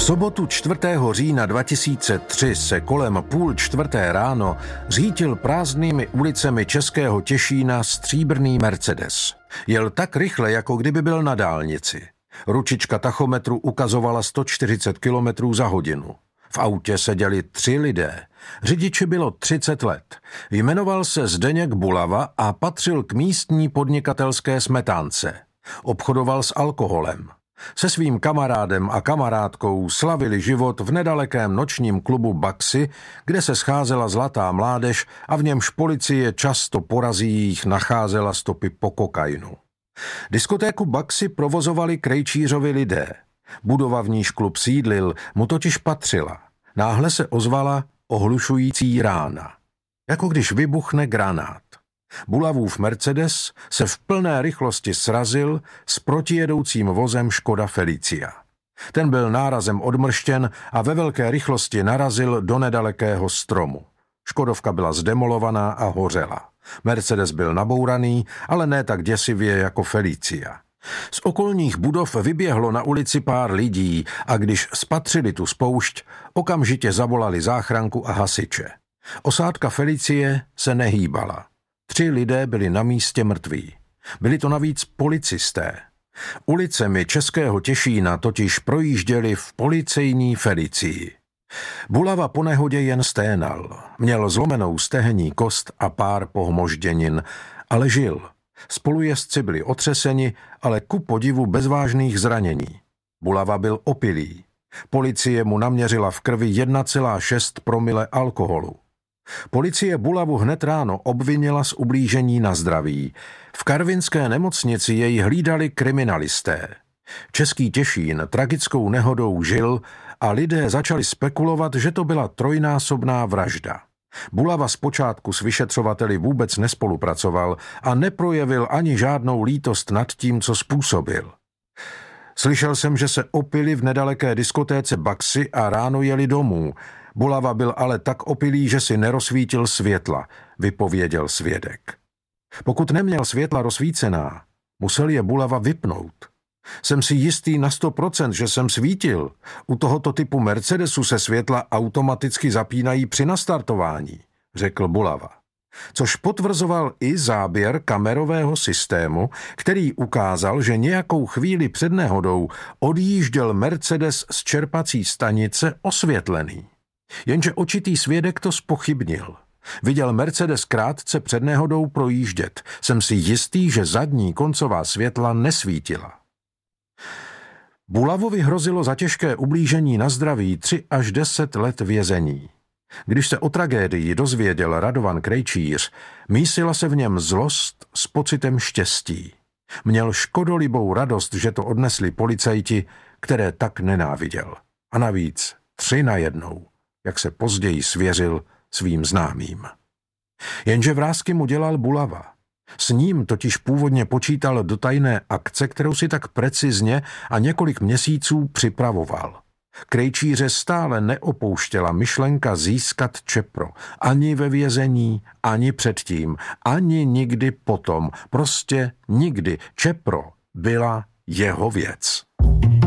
V sobotu 4. října 2003 se kolem 3:30 ráno řítil prázdnými ulicemi českého Těšína stříbrný Mercedes. Jel tak rychle, jako kdyby byl na dálnici. Ručička tachometru ukazovala 140 km za hodinu. V autě seděli 3 lidé. Řidiči bylo 30 let. Jmenoval se Zdeněk Bulava a patřil k místní podnikatelské smetánce. Obchodoval s alkoholem. Se svým kamarádem a kamarádkou slavili život v nedalekém nočním klubu Baxi, kde se scházela zlatá mládež a v němž policie často po razích nacházela stopy po kokainu. Diskotéku Baxi provozovali Krejčířovi lidé. Budova, v níž klub sídlil, mu totiž patřila. Náhle se ozvala ohlušující rána. Jako když vybuchne granát. Bulavův Mercedes se v plné rychlosti srazil s protijedoucím vozem Škoda Felicia. Ten byl nárazem odmrštěn a ve velké rychlosti narazil do nedalekého stromu. Škodovka byla zdemolovaná a hořela. Mercedes byl nabouraný, ale ne tak děsivě jako Felicia. Z okolních budov vyběhlo na ulici pár lidí a když spatřili tu spoušť, okamžitě zavolali záchranku a hasiče. Osádka Felicie se nehýbala. 3 lidé byli na místě mrtví. Byli to navíc policisté. Ulicemi českého Těšína totiž projížděli v policejní Felicii. Bulava po nehodě jen sténal. Měl zlomenou stehenní kost a pár pohmožděnin, ale žil. Spolujezdci byli otřeseni, ale ku podivu bez vážných zranění. Bulava byl opilý. Policie mu naměřila v krvi 1,6 promile alkoholu. Policie Bulavu hned ráno obvinila z ublížení na zdraví. V karvinské nemocnici jej hlídali kriminalisté. Český Těšín tragickou nehodou žil a lidé začali spekulovat, že to byla trojnásobná vražda. Bulava zpočátku s vyšetřovateli vůbec nespolupracoval a neprojevil ani žádnou lítost nad tím, co způsobil. Slyšel jsem, že se opili v nedaleké diskotéce Baxi a ráno jeli domů. Bulava byl ale tak opilý, že si nerozsvítil světla, vypověděl svědek. Pokud neměl světla rozsvícená, musel je Bulava vypnout. Jsem si jistý na 100%, že jsem svítil. U tohoto typu Mercedesu se světla automaticky zapínají při nastartování, řekl Bulava. Což potvrzoval i záběr kamerového systému, který ukázal, že nějakou chvíli před nehodou odjížděl Mercedes z čerpací stanice osvětlený. Jenže očitý svědek to zpochybnil. Viděl Mercedes krátce před nehodou projíždět. Jsem si jistý, že zadní koncová světla nesvítila. Bulavovi hrozilo za těžké ublížení na zdraví 3 až 10 let vězení. Když se o tragédii dozvěděl Radovan Krejčíř, mísila se v něm zlost s pocitem štěstí. Měl škodolibou radost, že to odnesli policajti, které tak nenáviděl. A navíc 3 najednou, jak se později svěřil svým známým. Jenže vrásky mu dělal Bulava. S ním totiž původně počítal do tajné akce, kterou si tak precizně a několik měsíců připravoval. Krejčíře stále neopouštěla myšlenka získat Čepro. Ani ve vězení, ani předtím, ani nikdy potom. Prostě nikdy. Čepro byla jeho věc.